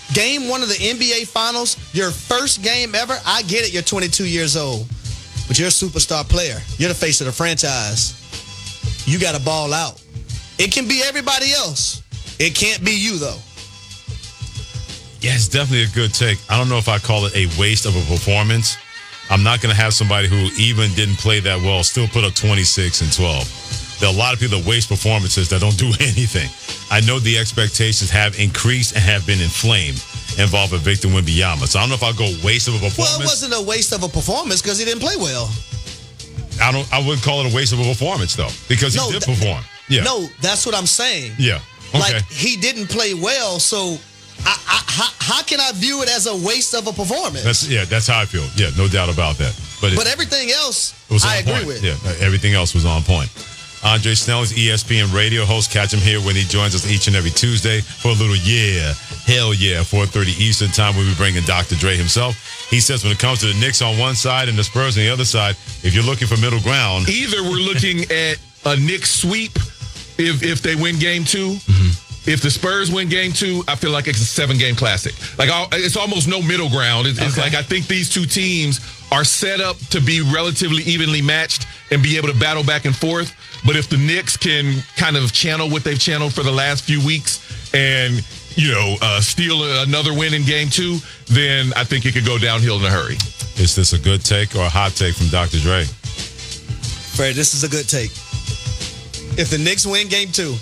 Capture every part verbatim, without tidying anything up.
game one of the N B A Finals, your first game ever. I get it, you're twenty-two years old, but you're a superstar player. You're the face of the franchise. You got to ball out. It can be everybody else. It can't be you, though. Yeah, it's definitely a good take. I don't know if I call it a waste of a performance. I'm not going to have somebody who even didn't play that well still put up twenty-six and twelve. There are a lot of people that waste performances that don't do anything. I know the expectations have increased and have been inflamed involving Victor Wembanyama. So I don't know if I'll go waste of a performance. Well, it wasn't a waste of a performance because he didn't play well. I don't. I wouldn't call it a waste of a performance, though, because he no, did th- perform. Yeah. No, that's what I'm saying. Yeah. Okay. Like, he didn't play well, so I, I, how, how can I view it as a waste of a performance? That's, yeah, that's how I feel. Yeah, no doubt about that. But, but it, everything else, it was I on agree point. with. Yeah, everything else was on point. Andre Snell is E S P N radio host. Catch him here when he joins us each and every Tuesday for a little yeah, hell yeah, four thirty Eastern time. We'll be bringing Doctor Dre himself. He says when it comes to the Knicks on one side and the Spurs on the other side, if you're looking for middle ground. Either we're looking at a Knicks sweep if if they win game two. Mm-hmm. If the Spurs win game two, I feel like it's a seven-game classic. Like, it's almost no middle ground. It's, okay. it's like I think these two teams are set up to be relatively evenly matched and be able to battle back and forth. But if the Knicks can kind of channel what they've channeled for the last few weeks and, you know, uh, steal another win in game two, then I think it could go downhill in a hurry. Is this a good take or a hot take from Doctor Dre? Fred, this is a good take. If the Knicks win game two,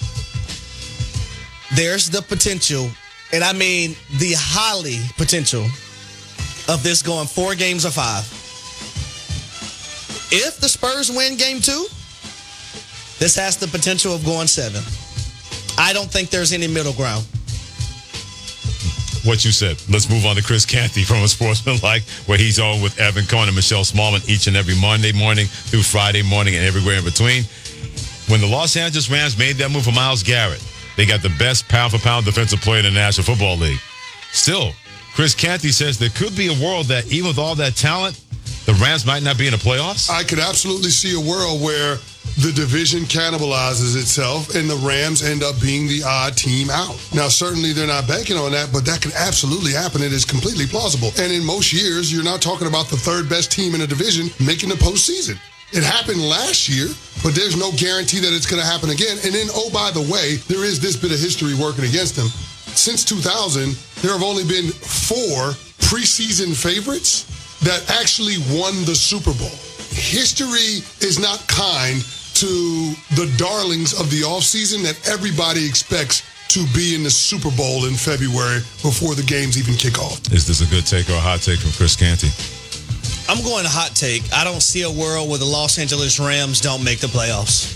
there's the potential, and I mean the highly potential, of this going four games or five. If the Spurs win game two, this has the potential of going seven. I don't think there's any middle ground. What you said. Let's move on to Chris Canty from Unsportsmanlike, where he's on with Evan Cohen and Michelle Smallman each and every Monday morning through Friday morning and everywhere in between. When the Los Angeles Rams made that move for Myles Garrett, they got the best pound-for-pound defensive player in the National Football League. Still, Chris Canty says there could be a world that even with all that talent, the Rams might not be in the playoffs. I could absolutely see a world where the division cannibalizes itself and the Rams end up being the odd team out. Now, certainly they're not banking on that, but that could absolutely happen. It is completely plausible. And in most years, you're not talking about the third best team in a division making the postseason. It happened last year, but there's no guarantee that it's going to happen again. And then, oh, by the way, there is this bit of history working against them. Since two thousand, there have only been four preseason favorites that actually won the Super Bowl. History is not kind to the darlings of the offseason that everybody expects to be in the Super Bowl in February before the games even kick off. Is this a good take or a hot take from Chris Canty? I'm going to hot take. I don't see a world where the Los Angeles Rams don't make the playoffs.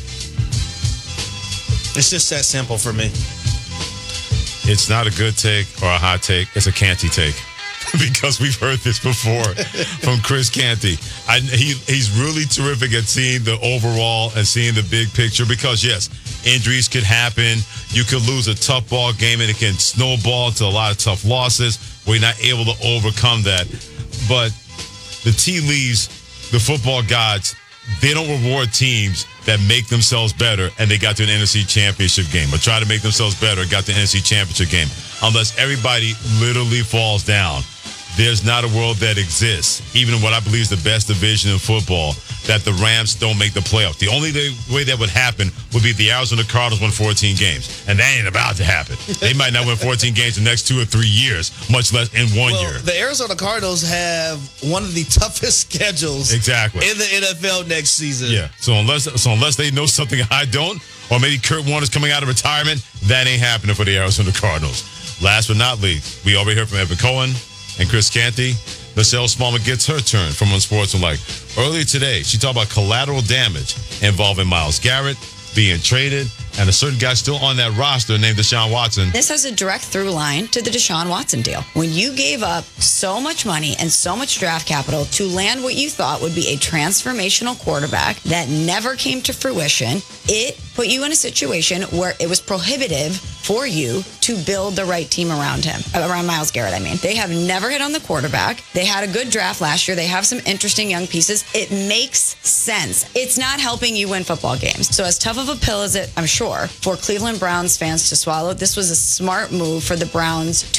It's just that simple for me. It's not a good take or a hot take. It's a Canty take. Because we've heard this before from Chris Canty. I, he, he's really terrific at seeing the overall and seeing the big picture because, yes, injuries could happen. You could lose a tough ball game and it can snowball to a lot of tough losses where you're not able to overcome that. But the tea leaves, the football gods, they don't reward teams that make themselves better and they got to an N F C championship game or try to make themselves better and got to an N F C championship game unless everybody literally falls down. There's not a world that exists, even in what I believe is the best division in football, that the Rams don't make the playoffs. The only way that would happen would be the Arizona Cardinals win fourteen games, and that ain't about to happen. They might not win fourteen games in the next two or three years, much less in one well, year. The Arizona Cardinals have one of the toughest schedules exactly in the N F L next season. Yeah, so unless so unless they know something I don't, or maybe Kurt Warner's coming out of retirement, that ain't happening for the Arizona Cardinals. Last but not least, we already heard from Evan Cohen and Chris Canty. Michelle Smallman gets her turn from Unsportsmanlike. Earlier today, she talked about collateral damage involving Myles Garrett being traded and a certain guy still on that roster named Deshaun Watson. This has a direct through line to the Deshaun Watson deal. When you gave up so much money and so much draft capital to land what you thought would be a transformational quarterback that never came to fruition, it put you in a situation where it was prohibitive for you to build the right team around him, around Myles Garrett, I mean. They have never hit on the quarterback. They had a good draft last year. They have some interesting young pieces. It makes sense. It's not helping you win football games. So as tough of a pill as it, I'm sure, for Cleveland Browns fans to swallow, this was a smart move for the Browns